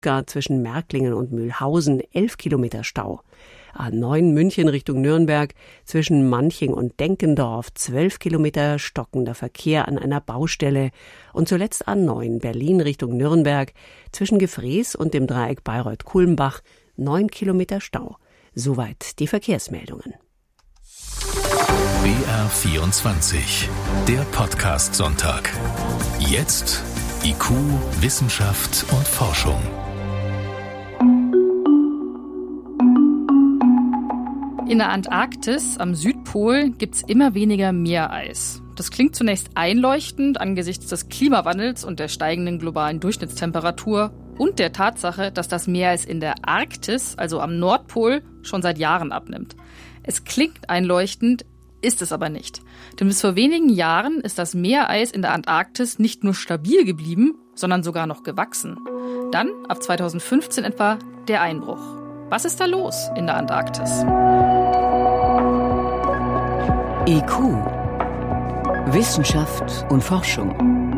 Stuttgart zwischen Märklingen und Mühlhausen 11 Kilometer Stau. A9 München Richtung Nürnberg zwischen Manching und Denkendorf 12 Kilometer stockender Verkehr an einer Baustelle. Und zuletzt A9 Berlin Richtung Nürnberg zwischen Gefrees und dem Dreieck Bayreuth-Kulmbach 9 Kilometer Stau. Soweit die Verkehrsmeldungen. BR24, der Podcast-Sonntag. Jetzt IQ, Wissenschaft und Forschung. In der Antarktis am Südpol gibt's immer weniger Meereis. Das klingt zunächst einleuchtend angesichts des Klimawandels und der steigenden globalen Durchschnittstemperatur und der Tatsache, dass das Meereis in der Arktis, also am Nordpol, schon seit Jahren abnimmt. Es klingt einleuchtend, ist es aber nicht. Denn bis vor wenigen Jahren ist das Meereis in der Antarktis nicht nur stabil geblieben, sondern sogar noch gewachsen. Dann, ab 2015 etwa, der Einbruch. Was ist da los in der Antarktis? IQ, Wissenschaft und Forschung.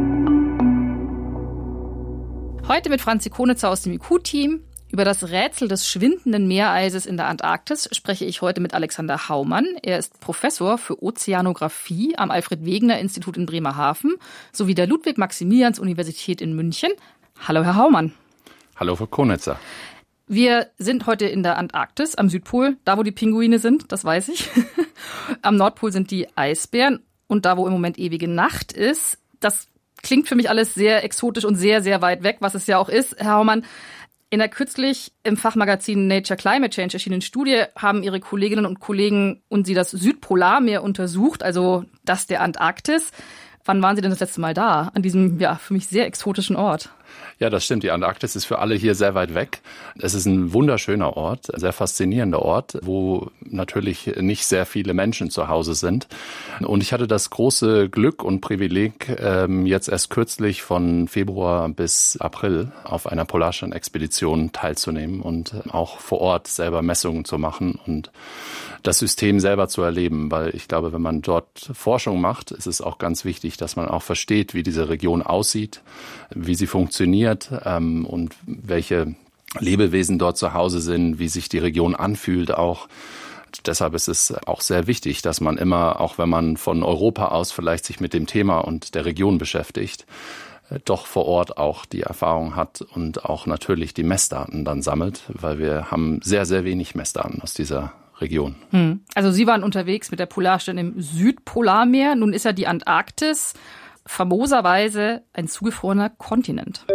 Heute mit Franzi Konitzer aus dem IQ-Team. Über das Rätsel des schwindenden Meereises in der Antarktis spreche ich heute mit Alexander Haumann. Er ist Professor für Ozeanographie am Alfred-Wegener-Institut in Bremerhaven sowie der Ludwig-Maximilians-Universität in München. Hallo, Herr Haumann. Hallo, Frau Konitzer. Wir sind heute in der Antarktis, am Südpol, da wo die Pinguine sind, das weiß ich. Am Nordpol sind die Eisbären und da wo im Moment ewige Nacht ist. Das klingt für mich alles sehr exotisch und sehr, sehr weit weg, was es ja auch ist. Herr Haumann, in der kürzlich im Fachmagazin Nature Climate Change erschienenen Studie haben Ihre Kolleginnen und Kollegen und Sie das Südpolarmeer untersucht, also das der Antarktis. Wann waren Sie denn das letzte Mal da, an diesem, ja, für mich sehr exotischen Ort? Ja, das stimmt. Die Antarktis ist für alle hier sehr weit weg. Es ist ein wunderschöner Ort, ein sehr faszinierender Ort, wo natürlich nicht sehr viele Menschen zu Hause sind. Und ich hatte das große Glück und Privileg, jetzt erst kürzlich von Februar bis April auf einer Polarstern-Expedition teilzunehmen und auch vor Ort selber Messungen zu machen und das System selber zu erleben. Weil ich glaube, wenn man dort Forschung macht, ist es auch ganz wichtig, dass man auch versteht, wie diese Region aussieht, wie sie funktioniert und welche Lebewesen dort zu Hause sind, wie sich die Region anfühlt auch. Deshalb ist es auch sehr wichtig, dass man immer, auch wenn man von Europa aus vielleicht sich mit dem Thema und der Region beschäftigt, doch vor Ort auch die Erfahrung hat und auch natürlich die Messdaten dann sammelt, weil wir haben sehr, sehr wenig Messdaten aus dieser Region. Also Sie waren unterwegs mit der Polarstern im Südpolarmeer. Nun ist ja die Antarktis famoserweise ein zugefrorener Kontinent.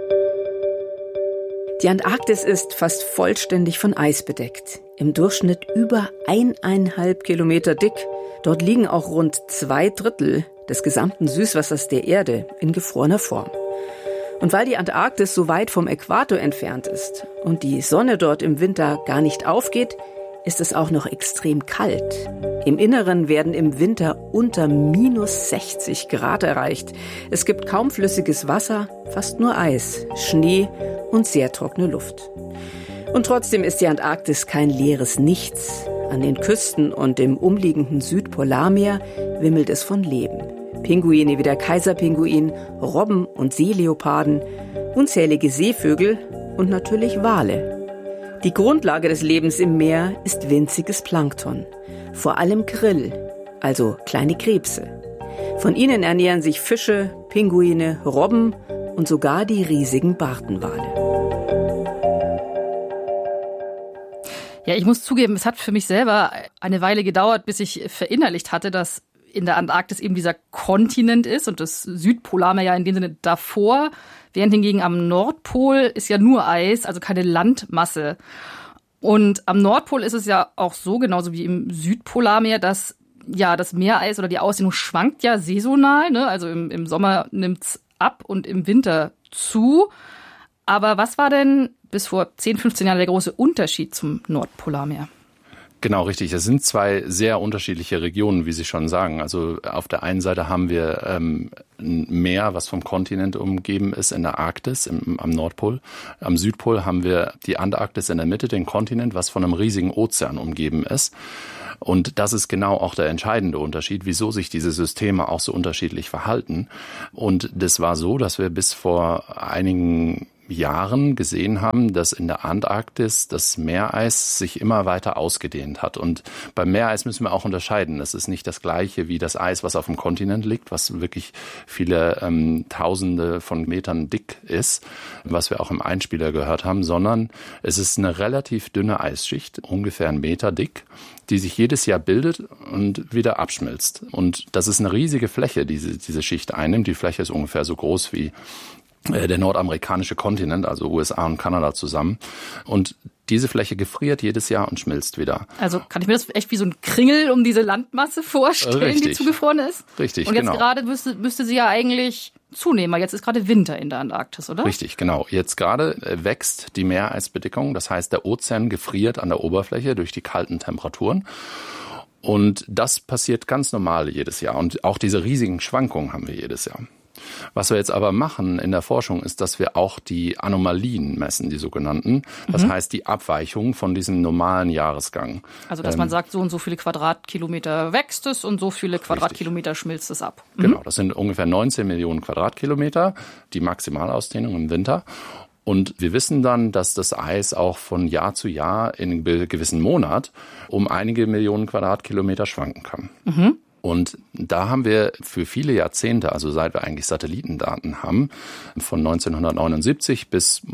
Die Antarktis ist fast vollständig von Eis bedeckt. Im Durchschnitt über 1,5 Kilometer dick. Dort liegen auch rund 2/3 des gesamten Süßwassers der Erde in gefrorener Form. Und weil die Antarktis so weit vom Äquator entfernt ist und die Sonne dort im Winter gar nicht aufgeht, ist es auch noch extrem kalt. Im Inneren werden im Winter unter minus 60 Grad erreicht. Es gibt kaum flüssiges Wasser, fast nur Eis, Schnee und sehr trockene Luft. Und trotzdem ist die Antarktis kein leeres Nichts. An den Küsten und im umliegenden Südpolarmeer wimmelt es von Leben. Pinguine wie der Kaiserpinguin, Robben und Seeleoparden, unzählige Seevögel und natürlich Wale. Die Grundlage des Lebens im Meer ist winziges Plankton, vor allem Krill, also kleine Krebse. Von ihnen ernähren sich Fische, Pinguine, Robben und sogar die riesigen Bartenwale. Ja, ich muss zugeben, es hat für mich selber eine Weile gedauert, bis ich verinnerlicht hatte, dass in der Antarktis eben dieser Kontinent ist und das Südpolarmeer ja in dem Sinne davor, während hingegen am Nordpol ist ja nur Eis, also keine Landmasse. Und am Nordpol ist es ja auch so, genauso wie im Südpolarmeer, dass ja das Meereis oder die Ausdehnung schwankt ja saisonal, ne? Also im Sommer nimmt's ab und im Winter zu. Aber was war denn bis vor 10, 15 Jahren der große Unterschied zum Nordpolarmeer? Genau, richtig. Es sind zwei sehr unterschiedliche Regionen, wie Sie schon sagen. Also auf der einen Seite haben wir ein Meer, was vom Kontinent umgeben ist, in der Arktis, am Nordpol. Am Südpol haben wir die Antarktis in der Mitte, den Kontinent, was von einem riesigen Ozean umgeben ist. Und das ist genau auch der entscheidende Unterschied, wieso sich diese Systeme auch so unterschiedlich verhalten. Und das war so, dass wir bis vor einigen Jahren gesehen haben, dass in der Antarktis das Meereis sich immer weiter ausgedehnt hat. Und beim Meereis müssen wir auch unterscheiden. Es ist nicht das gleiche wie das Eis, was auf dem Kontinent liegt, was wirklich viele Tausende von Metern dick ist, was wir auch im Einspieler gehört haben, sondern es ist eine relativ dünne Eisschicht, ungefähr 1 Meter dick, die sich jedes Jahr bildet und wieder abschmilzt. Und das ist eine riesige Fläche, die diese Schicht einnimmt. Die Fläche ist ungefähr so groß wie der nordamerikanische Kontinent, also USA und Kanada zusammen. Und diese Fläche gefriert jedes Jahr und schmilzt wieder. Also kann ich mir das echt wie so ein Kringel um diese Landmasse vorstellen, Richtig. die zugefroren ist? Richtig, und jetzt genau. gerade müsste sie ja eigentlich zunehmen, weil jetzt ist gerade Winter in der Antarktis, oder? Richtig, genau. Jetzt gerade wächst die Meereisbedeckung, das heißt, der Ozean gefriert an der Oberfläche durch die kalten Temperaturen. Und das passiert ganz normal jedes Jahr. Und auch diese riesigen Schwankungen haben wir jedes Jahr. Was wir jetzt aber machen in der Forschung ist, dass wir auch die Anomalien messen, die sogenannten. Das heißt, die Abweichung von diesem normalen Jahresgang. Also, dass man sagt, so und so viele Quadratkilometer wächst es und so viele Quadratkilometer schmilzt es ab. Genau, das sind ungefähr 19 Millionen Quadratkilometer, die Maximalausdehnung im Winter. Und wir wissen dann, dass das Eis auch von Jahr zu Jahr in einem gewissen Monat um einige Millionen Quadratkilometer schwanken kann. Und da haben wir für viele Jahrzehnte, also seit wir eigentlich Satellitendaten haben, von 1979 bis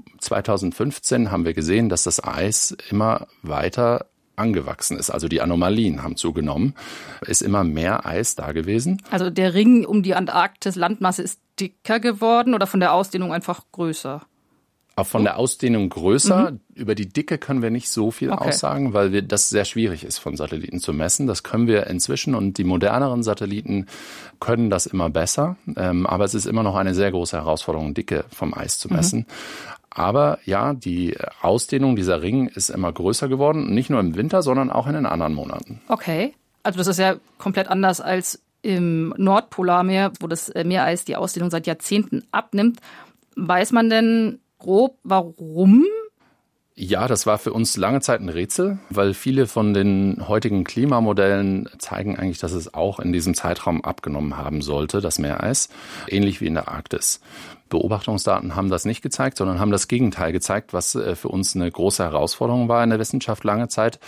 2015 haben wir gesehen, dass das Eis immer weiter angewachsen ist. Also die Anomalien haben zugenommen. Ist immer mehr Eis da gewesen. Also der Ring um die Antarktis-Landmasse ist dicker geworden oder von der Ausdehnung einfach größer? Auch von der Ausdehnung größer. Über die Dicke können wir nicht so viel aussagen, weil das sehr schwierig ist, von Satelliten zu messen. Das können wir inzwischen und die moderneren Satelliten können das immer besser. Aber es ist immer noch eine sehr große Herausforderung, Dicke vom Eis zu messen. Aber ja, die Ausdehnung dieser Ring ist immer größer geworden. Nicht nur im Winter, sondern auch in den anderen Monaten. Okay. Also das ist ja komplett anders als im Nordpolarmeer, wo das Meereis die Ausdehnung seit Jahrzehnten abnimmt. Weiß man denn grob, warum? Ja, das war für uns lange Zeit ein Rätsel, weil viele von den heutigen Klimamodellen zeigen eigentlich, dass es auch in diesem Zeitraum abgenommen haben sollte, das Meereis, ähnlich wie in der Arktis. Beobachtungsdaten haben das nicht gezeigt, sondern haben das Gegenteil gezeigt, was für uns eine große Herausforderung war in der Wissenschaft lange Zeit.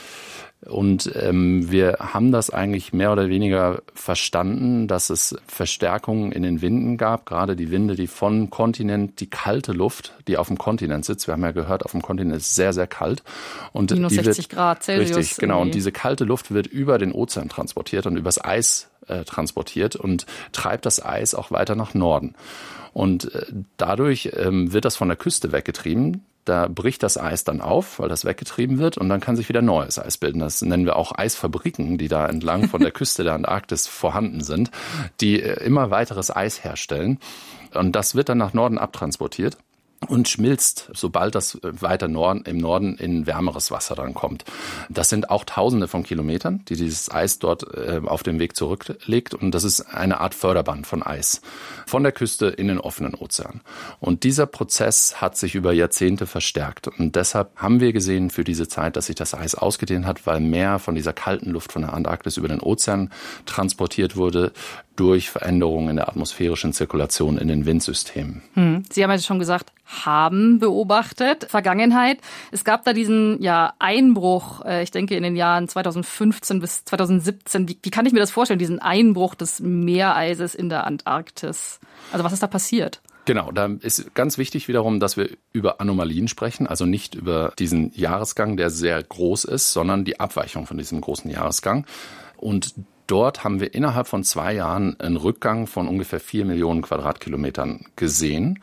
Und wir haben das eigentlich mehr oder weniger verstanden, dass es Verstärkungen in den Winden gab, gerade die Winde, die vom Kontinent, die kalte Luft, die auf dem Kontinent sitzt. Wir haben ja gehört, auf dem Kontinent ist es sehr, sehr kalt. Und minus 60 Grad Celsius. Richtig, genau. Und diese kalte Luft wird über den Ozean transportiert und übers Eis transportiert und treibt das Eis auch weiter nach Norden. Und dadurch wird das von der Küste weggetrieben. Da bricht das Eis dann auf, weil das weggetrieben wird und dann kann sich wieder neues Eis bilden. Das nennen wir auch Eisfabriken, die da entlang von der Küste der Antarktis vorhanden sind, die immer weiteres Eis herstellen. Und das wird dann nach Norden abtransportiert und schmilzt, sobald das weiter im Norden in wärmeres Wasser dann kommt. Das sind auch Tausende von Kilometern, die dieses Eis dort auf dem Weg zurücklegt. Und das ist eine Art Förderband von Eis von der Küste in den offenen Ozean. Und dieser Prozess hat sich über Jahrzehnte verstärkt. Und deshalb haben wir gesehen für diese Zeit, dass sich das Eis ausgedehnt hat, weil mehr von dieser kalten Luft von der Antarktis über den Ozean transportiert wurde durch Veränderungen in der atmosphärischen Zirkulation in den Windsystemen. Sie haben ja schon gesagt, haben beobachtet, Vergangenheit. Es gab da diesen Einbruch, ich denke in den Jahren 2015 bis 2017. Wie kann ich mir das vorstellen, diesen Einbruch des Meereises in der Antarktis? Also was ist da passiert? Genau, da ist ganz wichtig wiederum, dass wir über Anomalien sprechen, also nicht über diesen Jahresgang, der sehr groß ist, sondern die Abweichung von diesem großen Jahresgang. Und dort haben wir innerhalb von 2 Jahren einen Rückgang von ungefähr 4 Millionen Quadratkilometern gesehen.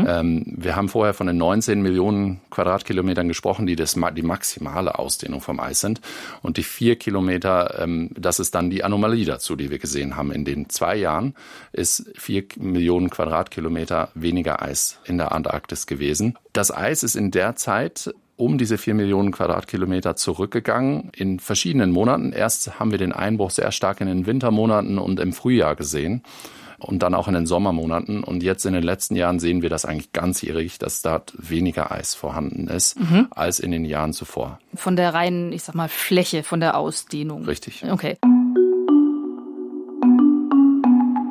Wir haben vorher von den 19 Millionen Quadratkilometern gesprochen, die die maximale Ausdehnung vom Eis sind. Und die 4 Kilometer, das ist dann die Anomalie dazu, die wir gesehen haben. In den 2 Jahren ist 4 Millionen Quadratkilometer weniger Eis in der Antarktis gewesen. Das Eis ist in der Zeit um diese 4 Millionen Quadratkilometer zurückgegangen in verschiedenen Monaten. Erst haben wir den Einbruch sehr stark in den Wintermonaten und im Frühjahr gesehen und dann auch in den Sommermonaten. Und jetzt in den letzten Jahren sehen wir das eigentlich ganzjährig, dass dort weniger Eis vorhanden ist als in den Jahren zuvor. Von der reinen, ich sag mal, Fläche, von der Ausdehnung. Richtig. Okay.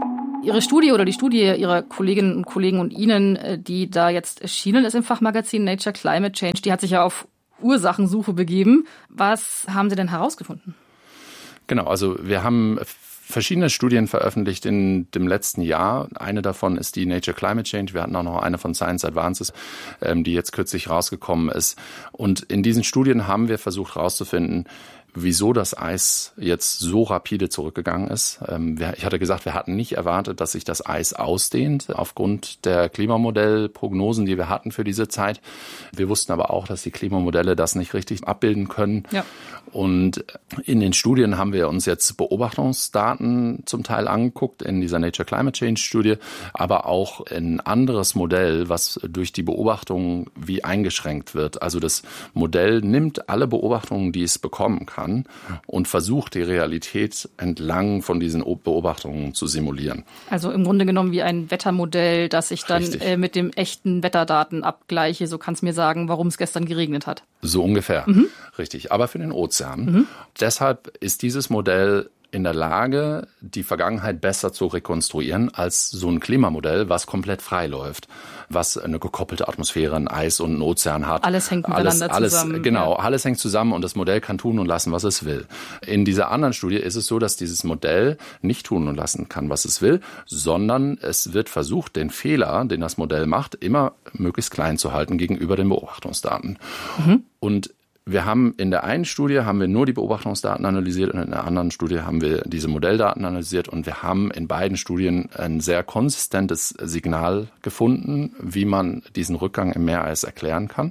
Ihre Studie oder die Studie Ihrer Kolleginnen und Kollegen und Ihnen, die da jetzt erschienen ist im Fachmagazin Nature Climate Change, die hat sich ja auf Ursachensuche begeben. Was haben Sie denn herausgefunden? Genau, also wir haben verschiedene Studien veröffentlicht in dem letzten Jahr. Eine davon ist die Nature Climate Change. Wir hatten auch noch eine von Science Advances, die jetzt kürzlich rausgekommen ist. Und in diesen Studien haben wir versucht herauszufinden, wieso das Eis jetzt so rapide zurückgegangen ist. Ich hatte gesagt, wir hatten nicht erwartet, dass sich das Eis ausdehnt aufgrund der Klimamodellprognosen, die wir hatten für diese Zeit. Wir wussten aber auch, dass die Klimamodelle das nicht richtig abbilden können. Ja. Und in den Studien haben wir uns jetzt Beobachtungsdaten zum Teil angeguckt, in dieser Nature Climate Change Studie, aber auch ein anderes Modell, was durch die Beobachtungen wie eingeschränkt wird. Also das Modell nimmt alle Beobachtungen, die es bekommen kann, und versucht, die Realität entlang von diesen Beobachtungen zu simulieren. Also im Grunde genommen wie ein Wettermodell, das ich dann mit dem echten Wetterdaten abgleiche. So kannst du mir sagen, warum es gestern geregnet hat. So ungefähr, richtig. Aber für den Ozean. Deshalb ist dieses Modell in der Lage, die Vergangenheit besser zu rekonstruieren als so ein Klimamodell, was komplett frei läuft, was eine gekoppelte Atmosphäre, ein Eis und ein Ozean hat. Alles hängt miteinander zusammen. Genau, alles hängt zusammen und das Modell kann tun und lassen, was es will. In dieser anderen Studie ist es so, dass dieses Modell nicht tun und lassen kann, was es will, sondern es wird versucht, den Fehler, den das Modell macht, immer möglichst klein zu halten gegenüber den Beobachtungsdaten. Und wir haben in der einen Studie nur die Beobachtungsdaten analysiert und in der anderen Studie haben wir diese Modelldaten analysiert und wir haben in beiden Studien ein sehr konsistentes Signal gefunden, wie man diesen Rückgang im Meereis erklären kann.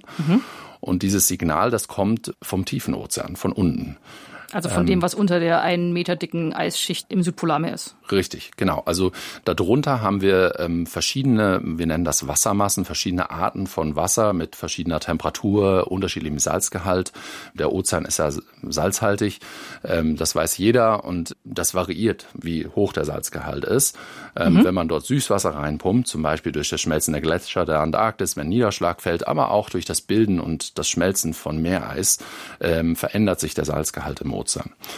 Und dieses Signal, das kommt vom tiefen Ozean, von unten. Also von dem, was unter der 1 Meter dicken Eisschicht im Südpolarmeer ist. Richtig, genau. Also darunter haben wir verschiedene, wir nennen das Wassermassen, verschiedene Arten von Wasser mit verschiedener Temperatur, unterschiedlichem Salzgehalt. Der Ozean ist ja salzhaltig, das weiß jeder und das variiert, wie hoch der Salzgehalt ist. Wenn man dort Süßwasser reinpumpt, zum Beispiel durch das Schmelzen der Gletscher der Antarktis, wenn Niederschlag fällt, aber auch durch das Bilden und das Schmelzen von Meereis, verändert sich der Salzgehalt im Ozean.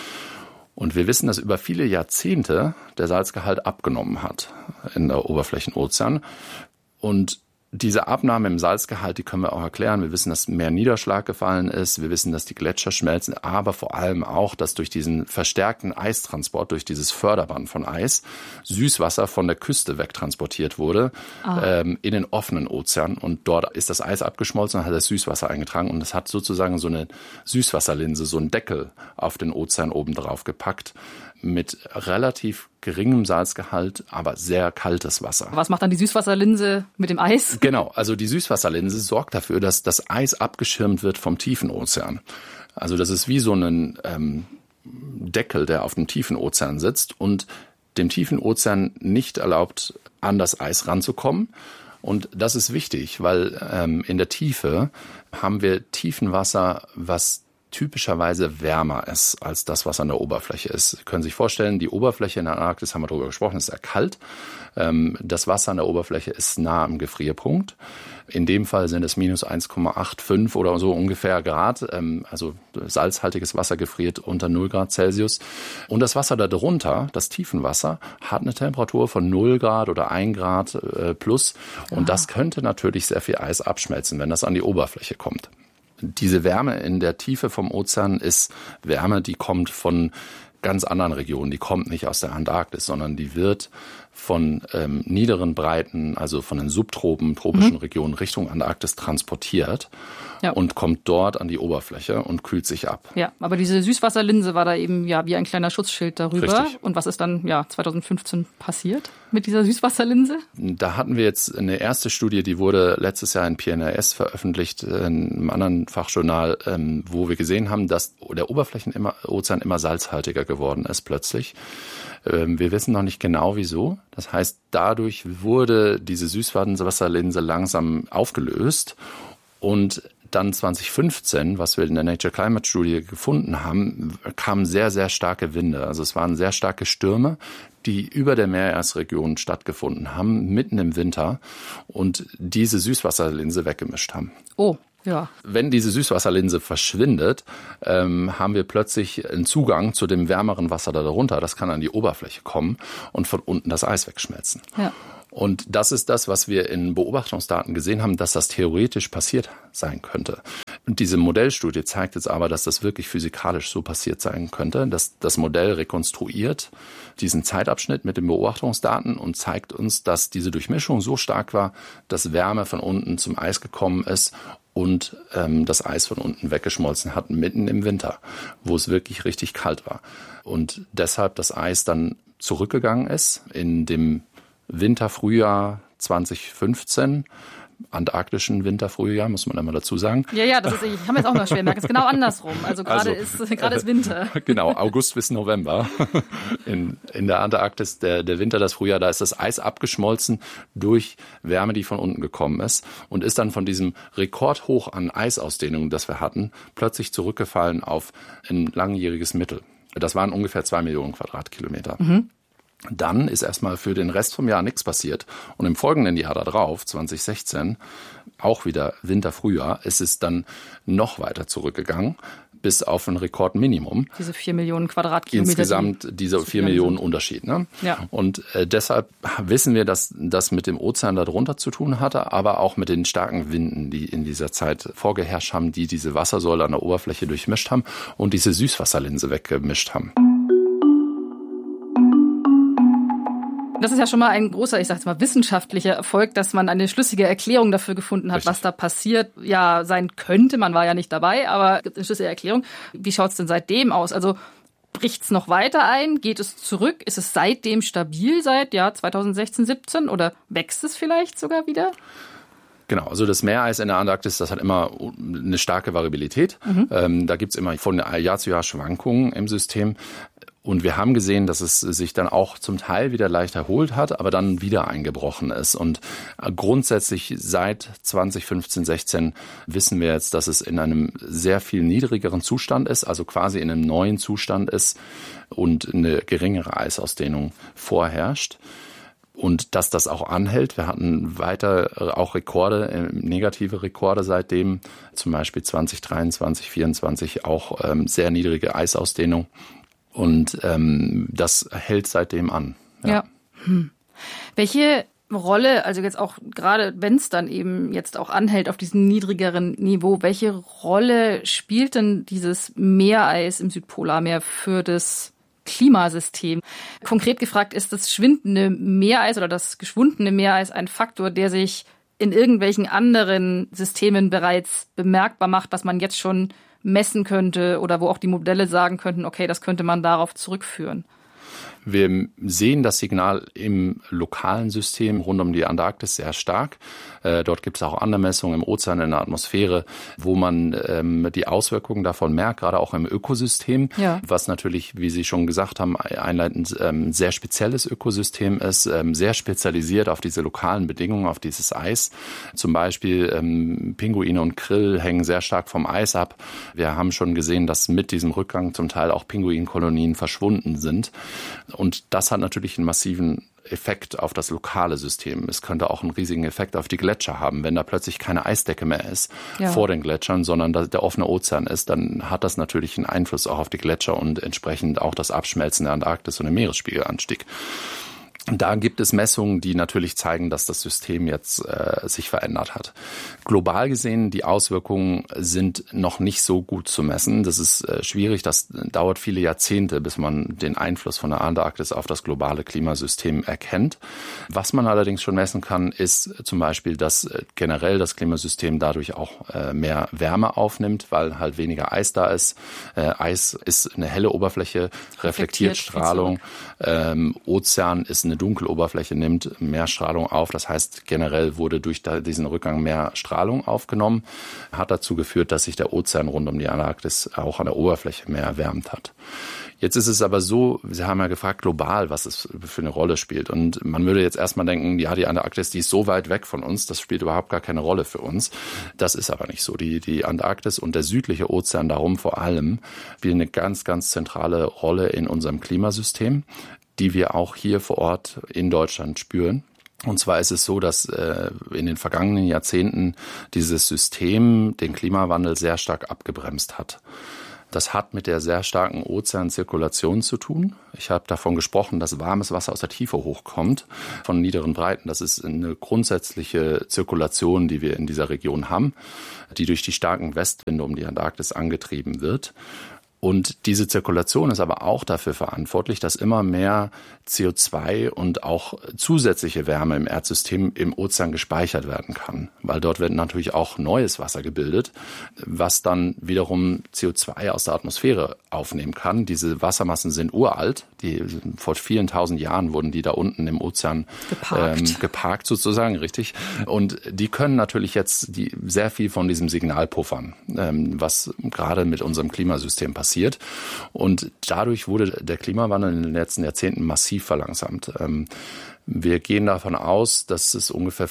Und wir wissen, dass über viele Jahrzehnte der Salzgehalt abgenommen hat in der Oberflächenozean. Und diese Abnahme im Salzgehalt, die können wir auch erklären. Wir wissen, dass mehr Niederschlag gefallen ist. Wir wissen, dass die Gletscher schmelzen, aber vor allem auch, dass durch diesen verstärkten Eistransport, durch dieses Förderband von Eis, Süßwasser von der Küste wegtransportiert wurde in den offenen Ozean. Und dort ist das Eis abgeschmolzen und hat das Süßwasser eingetragen. Und es hat sozusagen so eine Süßwasserlinse, so einen Deckel auf den Ozean oben drauf gepackt, mit relativ geringem Salzgehalt, aber sehr kaltes Wasser. Was macht dann die Süßwasserlinse mit dem Eis? Genau, also die Süßwasserlinse sorgt dafür, dass das Eis abgeschirmt wird vom tiefen Ozean. Also das ist wie so ein Deckel, der auf dem tiefen Ozean sitzt und dem tiefen Ozean nicht erlaubt, an das Eis ranzukommen. Und das ist wichtig, weil in der Tiefe haben wir Tiefenwasser, was typischerweise wärmer ist als das, was an der Oberfläche ist. Sie können sich vorstellen, die Oberfläche in der Antarktis, haben wir darüber gesprochen, ist sehr kalt. Das Wasser an der Oberfläche ist nah am Gefrierpunkt. In dem Fall sind es minus 1,85 oder so ungefähr Grad. Also salzhaltiges Wasser gefriert unter 0 Grad Celsius. Und das Wasser darunter, das Tiefenwasser, hat eine Temperatur von 0 Grad oder 1 Grad plus. Und das könnte natürlich sehr viel Eis abschmelzen, wenn das an die Oberfläche kommt. Diese Wärme in der Tiefe vom Ozean ist Wärme, die kommt von ganz anderen Regionen. Die kommt nicht aus der Antarktis, sondern die wird von niederen Breiten, also von den Subtropen, tropischen Regionen Richtung Antarktis transportiert und kommt dort an die Oberfläche und kühlt sich ab. Ja, aber diese Süßwasserlinse war da eben ja wie ein kleiner Schutzschild darüber. Richtig. Und was ist dann 2015 passiert mit dieser Süßwasserlinse? Da hatten wir jetzt eine erste Studie, die wurde letztes Jahr in PNAS veröffentlicht, in einem anderen Fachjournal, wo wir gesehen haben, dass der Ozean immer salzhaltiger geworden ist plötzlich. Wir wissen noch nicht genau wieso. Das heißt, dadurch wurde diese Süßwasserlinse langsam aufgelöst und dann 2015, was wir in der Nature Climate Studie gefunden haben, kamen sehr, sehr starke Winde. Also es waren sehr starke Stürme, die über der Meeresregion stattgefunden haben, mitten im Winter und diese Süßwasserlinse weggemischt haben. Oh. Ja. Wenn diese Süßwasserlinse verschwindet, haben wir plötzlich einen Zugang zu dem wärmeren Wasser darunter. Das kann an die Oberfläche kommen und von unten das Eis wegschmelzen. Ja. Und das ist das, was wir in Beobachtungsdaten gesehen haben, dass das theoretisch passiert sein könnte. Und diese Modellstudie zeigt jetzt aber, dass das wirklich physikalisch so passiert sein könnte, dass das Modell rekonstruiert diesen Zeitabschnitt mit den Beobachtungsdaten und zeigt uns, dass diese Durchmischung so stark war, dass Wärme von unten zum Eis gekommen ist und das Eis von unten weggeschmolzen hat, mitten im Winter, wo es wirklich richtig kalt war. Und deshalb das Eis dann zurückgegangen ist in dem Winter-Frühjahr 2015, antarktischen Winter-Frühjahr, muss man einmal dazu sagen. Ja, das ist, ich habe jetzt auch noch schwer merken, es ist genau andersrum. Also gerade ist Winter. Genau, August bis November. In der Antarktis, der Winter, das Frühjahr, da ist das Eis abgeschmolzen durch Wärme, die von unten gekommen ist und ist dann von diesem Rekordhoch an Eisausdehnung, das wir hatten, plötzlich zurückgefallen auf ein langjähriges Mittel. Das waren ungefähr 2 Millionen Quadratkilometer. Mhm. Dann ist erstmal für den Rest vom Jahr nichts passiert. Und im folgenden Jahr darauf, 2016, auch wieder Winter-Frühjahr, ist es dann noch weiter zurückgegangen, bis auf ein Rekordminimum. Diese 4 Millionen Quadratkilometer. Insgesamt dieser 4 Millionen Unterschied. Ne? Ja. Und deshalb wissen wir, dass das mit dem Ozean darunter zu tun hatte, aber auch mit den starken Winden, die in dieser Zeit vorgeherrscht haben, die diese Wassersäule an der Oberfläche durchmischt haben und diese Süßwasserlinse weggemischt haben. Das ist ja schon mal ein großer, ich sag jetzt mal, wissenschaftlicher Erfolg, dass man eine schlüssige Erklärung dafür gefunden hat, was da passiert, ja, sein könnte. Man war ja nicht dabei, aber es gibt eine schlüssige Erklärung. Wie schaut's denn seitdem aus? Also bricht's noch weiter ein? Geht es zurück? Ist es seitdem stabil seit 2016, 17 oder wächst es vielleicht sogar wieder? Genau, also das Meereis in der Antarktis, das hat immer eine starke Variabilität. Mhm. Da gibt's immer von Jahr zu Jahr Schwankungen im System. Und wir haben gesehen, dass es sich dann auch zum Teil wieder leicht erholt hat, aber dann wieder eingebrochen ist. Und grundsätzlich seit 2015, 16 wissen wir jetzt, dass es in einem sehr viel niedrigeren Zustand ist, also quasi in einem neuen Zustand ist und eine geringere Eisausdehnung vorherrscht. Und dass das auch anhält. Wir hatten weiter auch Rekorde, negative Rekorde seitdem, zum Beispiel 2023, 2024 auch sehr niedrige Eisausdehnung. Und das hält seitdem an. Ja. Welche Rolle, also jetzt auch gerade wenn es dann eben jetzt auch anhält auf diesem niedrigeren Niveau, welche Rolle spielt denn dieses Meereis im Südpolarmeer für das Klimasystem? Konkret gefragt, ist das schwindende Meereis oder das geschwundene Meereis ein Faktor, der sich in irgendwelchen anderen Systemen bereits bemerkbar macht, was man jetzt schon messen könnte oder wo auch die Modelle sagen könnten, okay, das könnte man darauf zurückführen? Wir sehen das Signal im lokalen System rund um die Antarktis sehr stark. Dort gibt es auch andere Messungen im Ozean, in der Atmosphäre, wo man die Auswirkungen davon merkt, gerade auch im Ökosystem, was natürlich, wie Sie schon gesagt haben, einleitend sehr spezielles Ökosystem ist, sehr spezialisiert auf diese lokalen Bedingungen, auf dieses Eis. Zum Beispiel Pinguine und Krill hängen sehr stark vom Eis ab. Wir haben schon gesehen, dass mit diesem Rückgang zum Teil auch Pinguinkolonien verschwunden sind. Und das hat natürlich einen massiven Effekt auf das lokale System. Es könnte auch einen riesigen Effekt auf die Gletscher haben. Wenn da plötzlich keine Eisdecke mehr ist vor den Gletschern, sondern der offene Ozean ist, dann hat das natürlich einen Einfluss auch auf die Gletscher und entsprechend auch das Abschmelzen der Antarktis und den Meeresspiegelanstieg. Da gibt es Messungen, die natürlich zeigen, dass das System jetzt sich verändert hat. Global gesehen, die Auswirkungen sind noch nicht so gut zu messen. Das ist schwierig, das dauert viele Jahrzehnte, bis man den Einfluss von der Antarktis auf das globale Klimasystem erkennt. Was man allerdings schon messen kann, ist zum Beispiel, dass generell das Klimasystem dadurch auch mehr Wärme aufnimmt, weil halt weniger Eis da ist. Eis ist eine helle Oberfläche, reflektiert Strahlung. Ozean ist eine dunkle Oberfläche, nimmt mehr Strahlung auf. Das heißt, generell wurde durch diesen Rückgang mehr Strahlung aufgenommen. Hat dazu geführt, dass sich der Ozean rund um die Antarktis auch an der Oberfläche mehr erwärmt hat. Jetzt ist es aber so, Sie haben ja gefragt, global, was es für eine Rolle spielt. Und man würde jetzt erstmal denken, ja, die Antarktis, die ist so weit weg von uns, das spielt überhaupt gar keine Rolle für uns. Das ist aber nicht so. Die Antarktis und der südliche Ozean darum vor allem spielen eine ganz, ganz zentrale Rolle in unserem Klimasystem, die wir auch hier vor Ort in Deutschland spüren. Und zwar ist es so, dass in den vergangenen Jahrzehnten dieses System den Klimawandel sehr stark abgebremst hat. Das hat mit der sehr starken Ozeanzirkulation zu tun. Ich habe davon gesprochen, dass warmes Wasser aus der Tiefe hochkommt, von niederen Breiten. Das ist eine grundsätzliche Zirkulation, die wir in dieser Region haben, die durch die starken Westwinde um die Antarktis angetrieben wird. Und diese Zirkulation ist aber auch dafür verantwortlich, dass immer mehr CO2 und auch zusätzliche Wärme im Erdsystem im Ozean gespeichert werden kann. Weil dort wird natürlich auch neues Wasser gebildet, was dann wiederum CO2 aus der Atmosphäre aufnehmen kann. Diese Wassermassen sind uralt. Vor vielen tausend Jahren wurden die da unten im Ozean geparkt sozusagen, richtig. Und die können natürlich jetzt sehr viel von diesem Signal puffern, was gerade mit unserem Klimasystem passiert. Und dadurch wurde der Klimawandel in den letzten Jahrzehnten massiv verlangsamt. Wir gehen davon aus, dass es ungefähr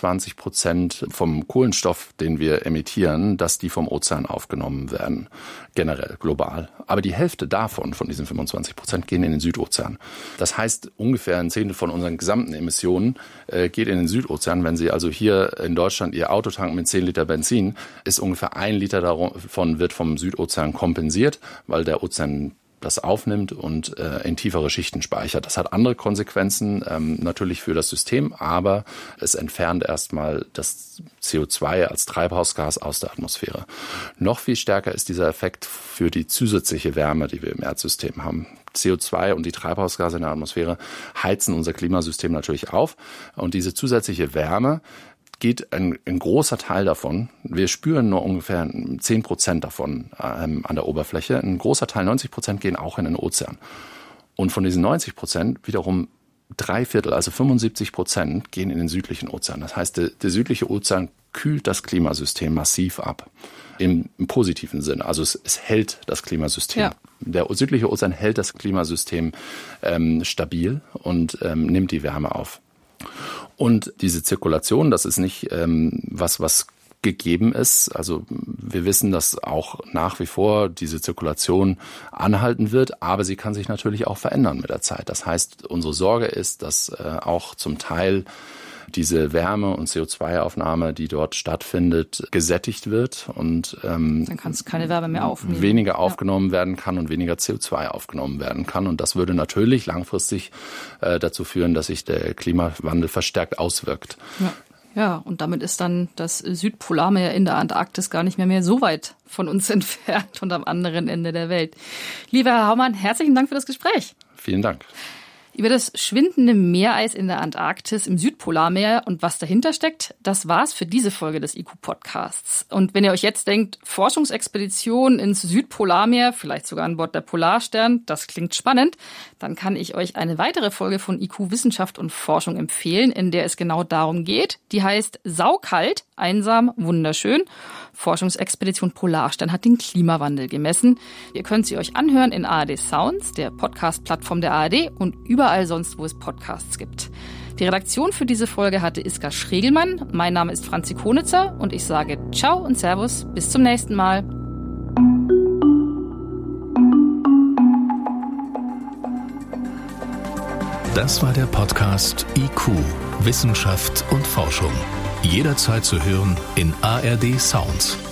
25% vom Kohlenstoff, den wir emittieren, dass die vom Ozean aufgenommen werden, generell, global. Aber die Hälfte davon, von diesen 25%, gehen in den Südozean. Das heißt, ungefähr ein Zehntel von unseren gesamten Emissionen geht in den Südozean. Wenn Sie also hier in Deutschland Ihr Auto tanken mit 10 Liter Benzin, ist ungefähr 1 Liter davon wird vom Südozean kompensiert, weil der Ozean das aufnimmt und in tiefere Schichten speichert. Das hat andere Konsequenzen natürlich für das System, aber es entfernt erstmal das CO2 als Treibhausgas aus der Atmosphäre. Noch viel stärker ist dieser Effekt für die zusätzliche Wärme, die wir im Erdsystem haben. CO2 und die Treibhausgase in der Atmosphäre heizen unser Klimasystem natürlich auf. Und diese zusätzliche Wärme geht ein großer Teil davon, wir spüren nur ungefähr 10% davon an der Oberfläche, ein großer Teil, 90%, gehen auch in den Ozean. Und von diesen 90% wiederum 3/4, also 75%, gehen in den südlichen Ozean. Das heißt, der südliche Ozean kühlt das Klimasystem massiv ab. Im positiven Sinn. Also es hält das Klimasystem. Ja. Der südliche Ozean hält das Klimasystem stabil und nimmt die Wärme auf. Und diese Zirkulation, das ist nicht was gegeben ist. Also wir wissen, dass auch nach wie vor diese Zirkulation anhalten wird, aber sie kann sich natürlich auch verändern mit der Zeit. Das heißt, unsere Sorge ist, dass auch zum Teil diese Wärme- und CO2-Aufnahme, die dort stattfindet, gesättigt wird und dann kann es keine Wärme mehr aufnehmen. Weniger aufgenommen werden kann und weniger CO2 aufgenommen werden kann. Und das würde natürlich langfristig dazu führen, dass sich der Klimawandel verstärkt auswirkt. Ja, und damit ist dann das Südpolarmeer in der Antarktis gar nicht mehr so weit von uns entfernt und am anderen Ende der Welt. Lieber Herr Haumann, herzlichen Dank für das Gespräch. Vielen Dank. Über das schwindende Meereis in der Antarktis im Südpolarmeer und was dahinter steckt, das war's für diese Folge des IQ-Podcasts. Und wenn ihr euch jetzt denkt, Forschungsexpedition ins Südpolarmeer, vielleicht sogar an Bord der Polarstern, das klingt spannend, dann kann ich euch eine weitere Folge von IQ Wissenschaft und Forschung empfehlen, in der es genau darum geht. Die heißt Saukalt, einsam, wunderschön. Forschungsexpedition Polarstern hat den Klimawandel gemessen. Ihr könnt sie euch anhören in ARD Sounds, der Podcast-Plattform der ARD und überall sonst, wo es Podcasts gibt. Die Redaktion für diese Folge hatte Iska Schregelmann. Mein Name ist Franzi Konitzer und ich sage Ciao und Servus. Bis zum nächsten Mal. Das war der Podcast IQ, Wissenschaft und Forschung. Jederzeit zu hören in ARD Sounds.